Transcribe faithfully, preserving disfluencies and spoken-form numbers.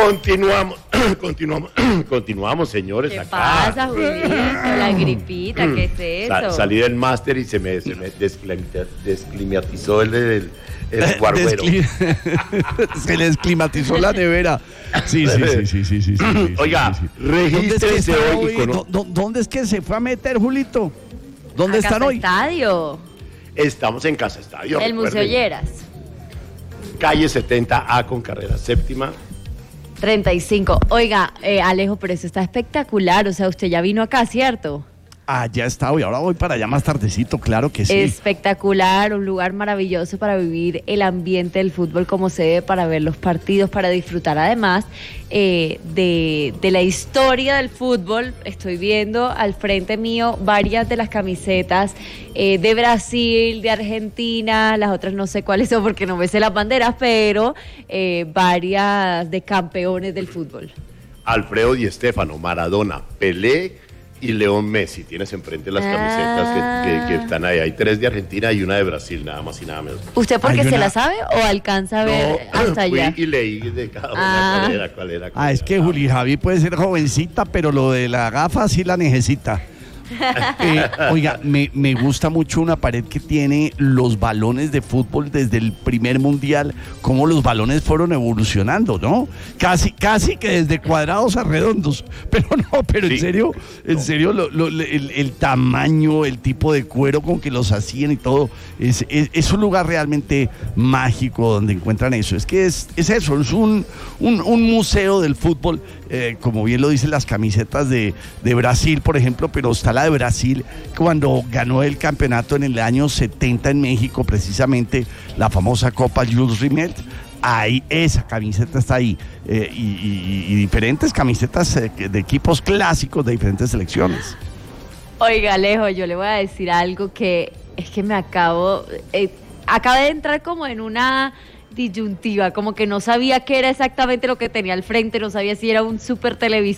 Continuamos, continuamos, continuamos, señores. ¿Qué acá. pasa, Julito? La gripita, ¿qué es eso? Sa- salí del máster y se me, se me desclimati- desclimatizó el, el, el guarguero. Descli- Se les climatizó la nevera. Sí, sí, sí, sí, sí, sí, sí, sí, Oiga, sí, sí. regístrese ¿Dónde es que está hoy. hoy? y cono- ¿Dó- dó- ¿Dónde es que se fue a meter, Julito? ¿Dónde A están Casa hoy? Estadio, Estamos en Casa Estadio. el Museo recuerden. Lleras. Calle setenta A con carrera séptima. treinta y cinco. Oiga, eh, Alejo, pero eso está espectacular. O sea, usted ya vino acá, ¿cierto? Ah, ya está hoy. Ahora voy para allá más tardecito, claro que sí. Espectacular, un lugar maravilloso para vivir el ambiente del fútbol como se debe, para ver los partidos, para disfrutar además eh, de, de la historia del fútbol. Estoy viendo al frente mío varias de las camisetas eh, de Brasil, de Argentina, las otras no sé cuáles son porque no me sé las banderas, pero eh, varias de campeones del fútbol. Alfredo Di Stéfano, Maradona, Pelé y León Messi. Tienes enfrente las camisetas Ah. que, que- que están ahí. Hay tres de Argentina y una de Brasil, nada más y nada menos. ¿Usted porque Hay se una- la sabe o alcanza a ver No, hasta fui allá? y leí de cada una Ah. cuál era, cuál era. cuál Ah, es era. que Juli Javi puede ser jovencita, pero lo de la gafa sí la necesita. Eh, oiga, me, me gusta mucho una pared que tiene los balones de fútbol desde el primer mundial, cómo los balones fueron evolucionando, ¿no? Casi, casi que desde cuadrados a redondos, pero no, pero en Sí. serio, en No. serio, lo- lo- el, el tamaño, el tipo de cuero con que los hacían y todo, es, es, es un lugar realmente mágico donde encuentran eso. Es que es, es eso, es un, un, un museo del fútbol, eh, como bien lo dicen las camisetas de, de Brasil, por ejemplo, pero está la de Brasil cuando ganó el campeonato en el año setenta en México, precisamente la famosa Copa Jules Rimet. Ahí, esa camiseta está ahí. eh, y, y- y diferentes camisetas eh, que- de equipos clásicos de diferentes selecciones. Oiga, Alejo, yo le voy a decir algo que es que me acabo, eh, acabé de entrar como en una disyuntiva, como que no sabía qué era exactamente lo que tenía al frente, no sabía si era un super televisor